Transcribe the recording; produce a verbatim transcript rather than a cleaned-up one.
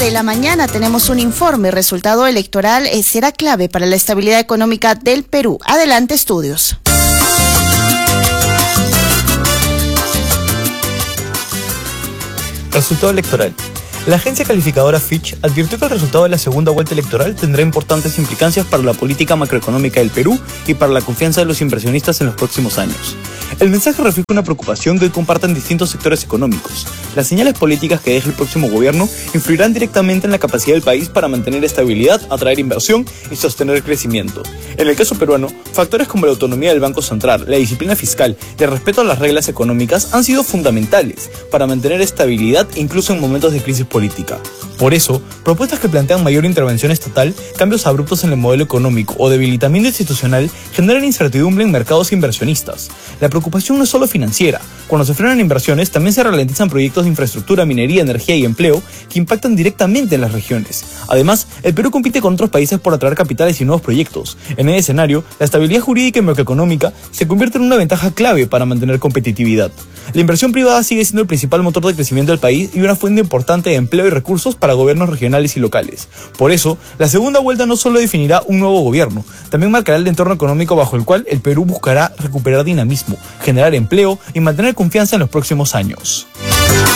de la mañana tenemos un informe. El resultado electoral eh, será clave para la estabilidad económica del Perú. Adelante, estudios. Resultado electoral. La agencia calificadora Fitch advirtió que el resultado de la segunda vuelta electoral tendrá importantes implicancias para la política macroeconómica del Perú y para la confianza de los inversionistas en los próximos años. El mensaje refleja una preocupación que hoy comparten distintos sectores económicos. Las señales políticas que deje el próximo gobierno influirán directamente en la capacidad del país para mantener estabilidad, atraer inversión y sostener el crecimiento. En el caso peruano, factores como la autonomía del Banco Central, la disciplina fiscal y el respeto a las reglas económicas han sido fundamentales para mantener estabilidad incluso en momentos de crisis política. Por eso, propuestas que plantean mayor intervención estatal, cambios abruptos en el modelo económico o debilitamiento institucional generan incertidumbre en mercados inversionistas. La preocupación no es solo financiera. Cuando se frenan inversiones, también se ralentizan proyectos de infraestructura, minería, energía y empleo que impactan directamente en las regiones. Además, el Perú compite con otros países por atraer capitales y nuevos proyectos. En ese escenario, la estabilidad jurídica y macroeconómica se convierte en una ventaja clave para mantener competitividad. La inversión privada sigue siendo el principal motor de crecimiento del país y una fuente importante de empleo y recursos para gobiernos regionales y locales. Por eso, la segunda vuelta no solo definirá un nuevo gobierno, también marcará el entorno económico bajo el cual el Perú buscará recuperar dinamismo, generar empleo y mantener confianza en los próximos años.